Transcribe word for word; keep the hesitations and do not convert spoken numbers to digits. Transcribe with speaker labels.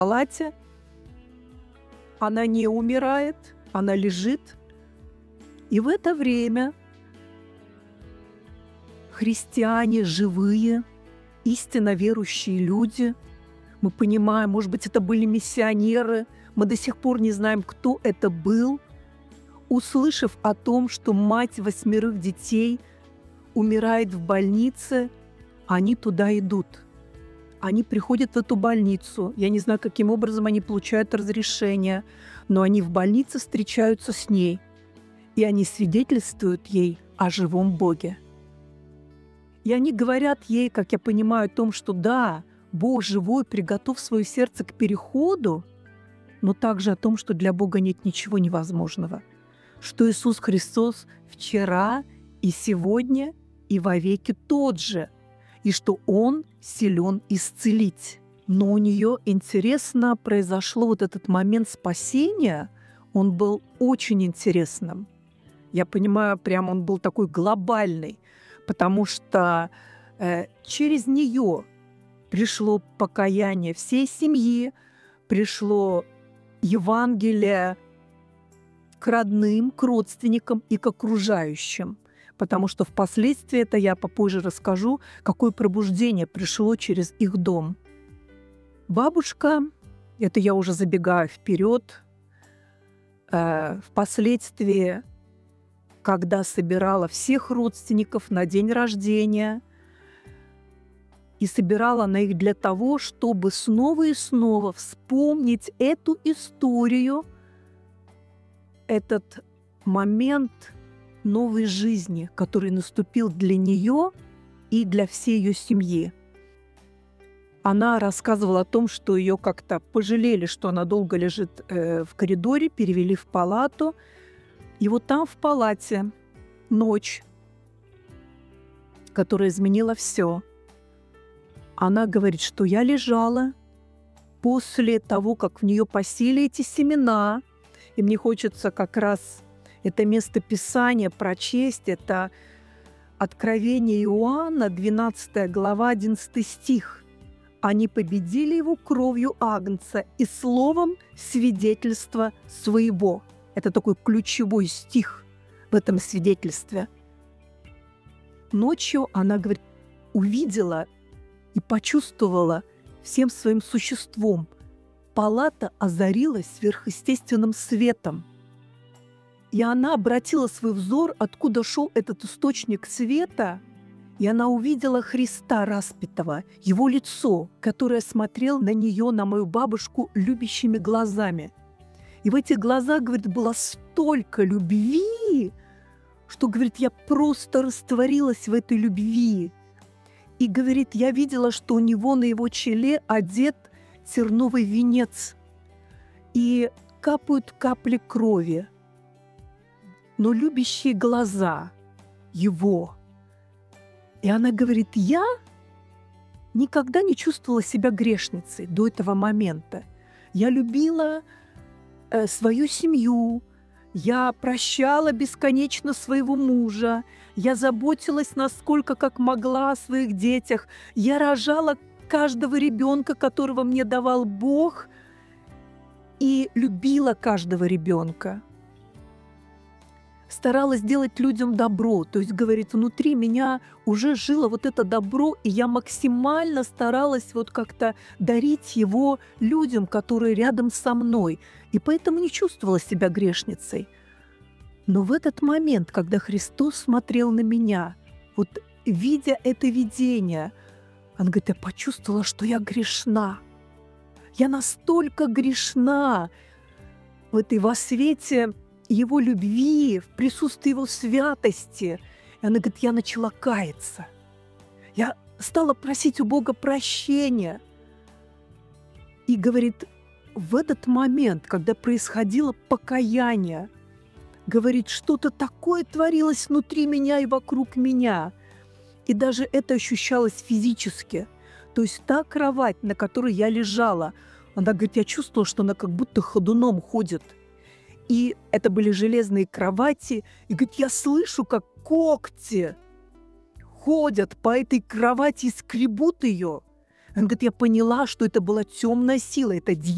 Speaker 1: палате. Она не умирает, она лежит. И в это время христиане живые, истинно верующие люди, мы понимаем, может быть, это были миссионеры, мы до сих пор не знаем, кто это был, услышав о том, что мать восьмерых детей умирает в больнице, они туда идут. Они приходят в эту больницу. Я не знаю, каким образом они получают разрешение, но они в больнице встречаются с ней, и они свидетельствуют ей о живом Боге. И они говорят ей, как я понимаю, о том, что да, Бог живой, приготовь свое сердце к переходу, но также о том, что для Бога нет ничего невозможного, что Иисус Христос вчера и сегодня и вовеки тот же, и что Он силен исцелить. Но у нее, интересно, произошло вот этот момент спасения, он был очень интересным. Я понимаю, прям он был такой глобальный, потому что э, через нее пришло покаяние всей семьи, пришло Евангелие к родным, к родственникам и к окружающим. Потому что впоследствии, это я попозже расскажу, какое пробуждение пришло через их дом. Бабушка, это я уже забегаю вперед, э, впоследствии, когда собирала всех родственников на день рождения, и собирала она их для того, чтобы снова и снова вспомнить эту историю, этот момент новой жизни, который наступил для нее и для всей ее семьи. Она рассказывала о том, что ее как-то пожалели, что она долго лежит э, в коридоре, перевели в палату. И вот там в палате ночь, которая изменила все. Она говорит, что я лежала после того, как в нее посеяли эти семена, и мне хочется как раз это место Писания прочесть, это Откровение Иоанна, двенадцатая глава, одиннадцатый стих. «Они победили его кровью Агнца и словом свидетельства своего». Это такой ключевой стих в этом свидетельстве. Ночью она, говорит, увидела и почувствовала всем своим существом. Палата озарилась сверхъестественным светом. И она обратила свой взор, откуда шел этот источник света, и она увидела Христа распятого, его лицо, которое смотрел на нее, на мою бабушку, любящими глазами. И в этих глазах, говорит, было столько любви, что, говорит, я просто растворилась в этой любви. И, говорит, я видела, что у него на его челе одет терновый венец, и капают капли крови. Но любящие глаза его. И она говорит, я никогда не чувствовала себя грешницей до этого момента. Я любила э, свою семью, я прощала бесконечно своего мужа, я заботилась насколько как могла о своих детях, я рожала каждого ребенка, которого мне давал Бог, и любила каждого ребенка. Старалась делать людям добро. То есть, говорит, внутри меня уже жило вот это добро, и я максимально старалась вот как-то дарить его людям, которые рядом со мной. И поэтому не чувствовала себя грешницей. Но в этот момент, когда Христос смотрел на меня, вот видя это видение, он говорит, я почувствовала, что я грешна. Я настолько грешна в этой во свете его любви, в присутствии его святости. И она говорит, я начала каяться. Я стала просить у Бога прощения. И, говорит, в этот момент, когда происходило покаяние, говорит, что-то такое творилось внутри меня и вокруг меня. И даже это ощущалось физически. То есть та кровать, на которой я лежала, она говорит, я чувствовала, что она как будто ходуном ходит. И это были железные кровати. И, говорит, я слышу, как когти ходят по этой кровати и скребут ее. Она говорит, я поняла, что это была темная сила, это дьявол.